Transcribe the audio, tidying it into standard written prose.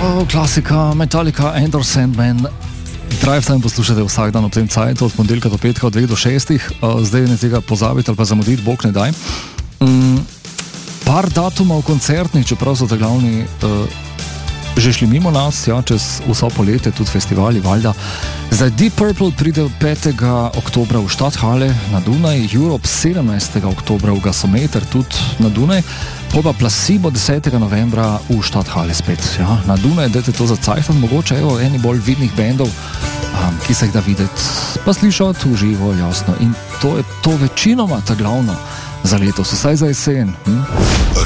Klasika, Metallica, Enter Sandman. Drive Time poslušate vsak dan ob tem cajtu, od ponedeljka do petka, od 2 do 6. Zdaj ne tega pozabiti ali pa zamuditi, bog ne daj. Par datumov koncertnih, čeprav so te glavni že šli mimo nas, ja, čez vso poletje, tudi festivali, valjda. Zdaj Deep Purple pride 5. oktobra v Stadthalle na Dunaj, Europe 17. oktobra v Gasometer, tudi na Dunaj, pa Placebo 10. novembra v Stadthalle spet. Ja, na Dunaj, dajte to za cajtan, mogoče evo eni bolj vidnih bendov, ki se jih da videti, pa slišati v živo, jasno. In to je to večinoma ta glavno za letos, vsaj za jesen.